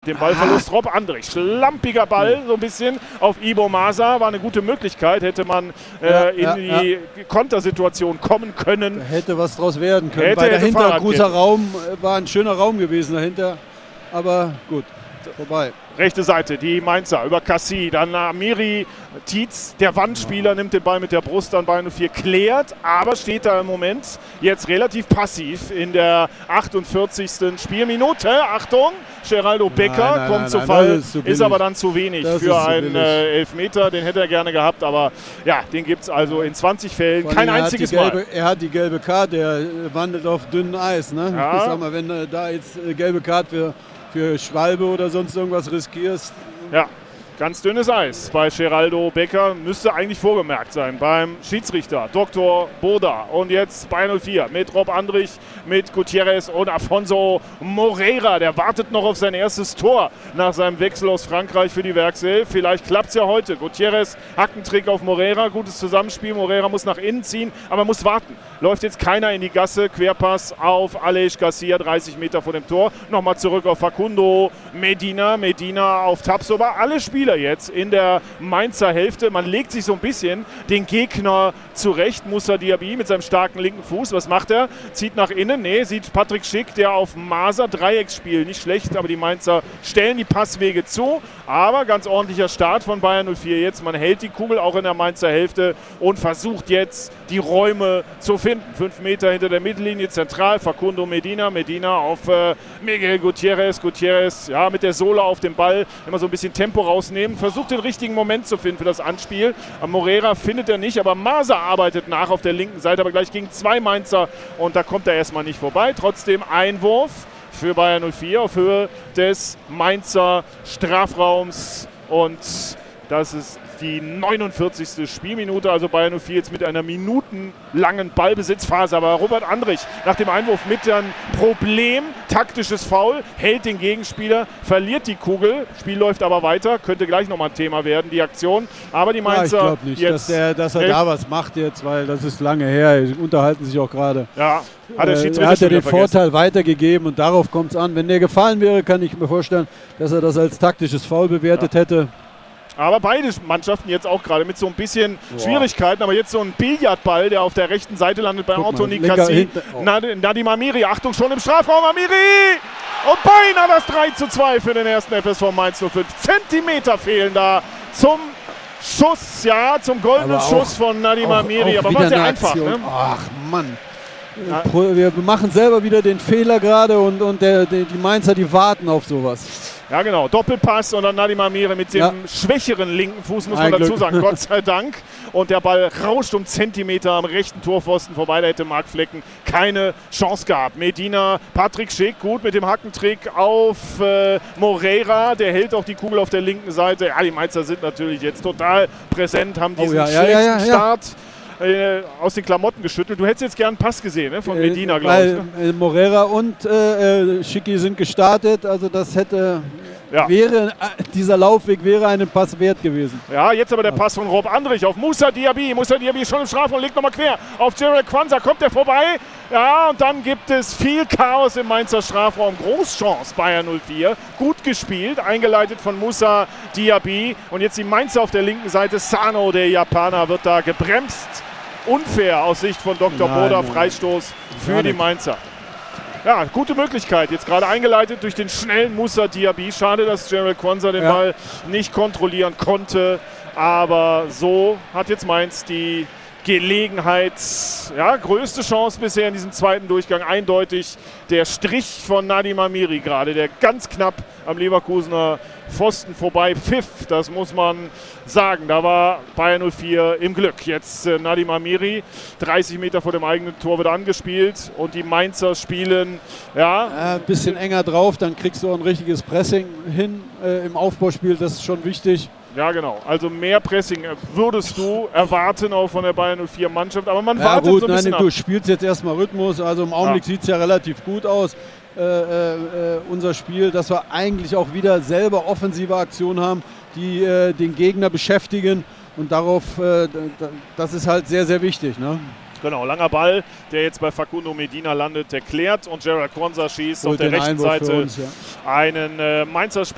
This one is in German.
dem Ballverlust Rob Andrich. Schlampiger Ball, so ein bisschen auf Ibo Masa. War eine gute Möglichkeit, hätte man in die Kontersituation kommen können. Da hätte was draus werden können. Weil dahinter großer Raum, war ein schöner Raum gewesen dahinter. Aber gut, vorbei. Rechte Seite, die Mainzer über Cassie, dann Amiri Tietz, der Wandspieler, nimmt den Ball mit der Brust an Bayern 04, klärt, aber steht da im Moment jetzt relativ passiv in der 48. Spielminute. Achtung, Geraldo Becker kommt zu Fall, ist aber dann zu wenig für einen Elfmeter, den hätte er gerne gehabt, aber ja, den gibt es also in 20 Fällen kein einziges Mal. Er hat die gelbe Karte, er wandelt auf dünnem Eis. Ne? Ja. Ich sag mal, wenn du da jetzt gelbe Karte für Schwalbe oder sonst irgendwas riskierst. Ja, ganz dünnes Eis bei Geraldo Becker. Müsste eigentlich vorgemerkt sein beim Schiedsrichter Dr. Boda. Und jetzt Bayern 04 mit Rob Andrich, mit Gutierrez und Afonso Moreira. Der wartet noch auf sein erstes Tor nach seinem Wechsel aus Frankreich für die Werkself. Vielleicht klappt es ja heute. Gutierrez, Hackentrick auf Moreira. Gutes Zusammenspiel. Moreira muss nach innen ziehen, aber muss warten. Läuft jetzt keiner in die Gasse. Querpass auf Aleix Garcia, 30 Meter vor dem Tor. Nochmal zurück auf Facundo Medina. Medina auf Tapsoba. Alle Spieler jetzt in der Mainzer Hälfte. Man legt sich so ein bisschen den Gegner zurecht. Moussa Diaby mit seinem starken linken Fuß. Was macht er? Zieht nach innen. Nee, sieht Patrick Schick, der auf Masa Dreiecksspiel. Nicht schlecht, aber die Mainzer stellen die Passwege zu. Aber ganz ordentlicher Start von Bayern 04 jetzt. Man hält die Kugel auch in der Mainzer Hälfte und versucht jetzt die Räume zu finden. 5 Meter hinter der Mittellinie zentral. Facundo Medina. Medina auf Miguel Gutierrez. Gutierrez ja, mit der Sohle auf dem Ball. Immer so ein bisschen Tempo rausnehmen. Versucht den richtigen Moment zu finden für das Anspiel. Moreira findet er nicht, aber Masa arbeitet nach auf der linken Seite. Aber gleich gegen 2 Mainzer und da kommt er erstmal nicht vorbei. Trotzdem Einwurf für Bayern 04 auf Höhe des Mainzer Strafraums. Und das ist die 49. Spielminute, also Bayern 04 jetzt mit einer minutenlangen Ballbesitzphase. Aber Robert Andrich nach dem Einwurf mit einem Problem, taktisches Foul, hält den Gegenspieler, verliert die Kugel. Spiel läuft aber weiter, könnte gleich nochmal ein Thema werden, die Aktion. Aber die Mainzer ich glaube nicht, jetzt dass er da was macht jetzt, weil das ist lange her. Die unterhalten sich auch gerade. Ja, hat der Schiedsrichter er hat ja den Vorteil weitergegeben und darauf kommt es an. Wenn der gefallen wäre, kann ich mir vorstellen, dass er das als taktisches Foul bewertet hätte. Aber beide Mannschaften jetzt auch gerade mit so ein bisschen Schwierigkeiten. Aber jetzt so ein Billardball, der auf der rechten Seite landet bei Anthony Cassie. Nadim Amiri, Achtung, schon im Strafraum. Amiri! Und beinahe das 3:2 für den ersten FSV Mainz 05. Zentimeter fehlen da zum Schuss, ja, zum goldenen Schuss von Nadim Amiri. Aber war sehr einfach. Ne? Ach Mann. Ja. Wir machen selber wieder den Fehler gerade und die Mainzer, die warten auf sowas. Ja genau, Doppelpass und dann Nadim Amiri mit dem schwächeren linken Fuß, muss man dazu sagen, Gott sei Dank. Und der Ball rauscht um Zentimeter am rechten Torpfosten vorbei, da hätte Marc Flecken keine Chance gehabt. Medina, Patrick Schick, gut mit dem Hackentrick auf Moreira, der hält auch die Kugel auf der linken Seite. Ja, die Mainzer sind natürlich jetzt total präsent, haben diesen schlechten Start aus den Klamotten geschüttelt. Du hättest jetzt gern einen Pass gesehen, ne? Von Medina, glaube ich. Ne? Moreira und Schicki sind gestartet, also das hätte... dieser Laufweg wäre einen Pass wert gewesen. Ja, jetzt aber der Pass von Rob Andrich auf Moussa Diaby. Moussa Diaby ist schon im Strafraum, legt nochmal quer auf Gerald Kwanza. Kommt er vorbei? Ja, und dann gibt es viel Chaos im Mainzer Strafraum. Großchance Bayern 04. Gut gespielt, eingeleitet von Moussa Diaby. Und jetzt die Mainzer auf der linken Seite. Sano, der Japaner, wird da gebremst. Unfair aus Sicht von Dr. Boda. Freistoß für die Mainzer. Ja, gute Möglichkeit. Jetzt gerade eingeleitet durch den schnellen Moussa Diaby. Schade, dass Gerald Kwanza den Ball nicht kontrollieren konnte. Aber so hat jetzt Mainz die Gelegenheit, größte Chance bisher in diesem zweiten Durchgang. Eindeutig der Strich von Nadim Amiri gerade, der ganz knapp am Leverkusener Pfosten vorbei pfiff. Das muss man sagen. Da war Bayern 04 im Glück. Jetzt Nadim Amiri, 30 Meter vor dem eigenen Tor wird angespielt und die Mainzer spielen, ein bisschen enger drauf, dann kriegst du ein richtiges Pressing hin im Aufbauspiel, das ist schon wichtig. Ja, genau. Also mehr Pressing würdest du erwarten auch von der Bayern 04 Mannschaft, aber man wartet so ein bisschen ab. Du spielst jetzt erstmal Rhythmus, also im Augenblick sieht es ja relativ gut aus, unser Spiel, dass wir eigentlich auch wieder selber offensive Aktionen haben, die den Gegner beschäftigen und darauf, das ist halt sehr, sehr wichtig, ne? Genau, langer Ball, der jetzt bei Facundo Medina landet, der klärt und Gerald Kwanza schießt auf der rechten Seite einen Mainzer Spieler.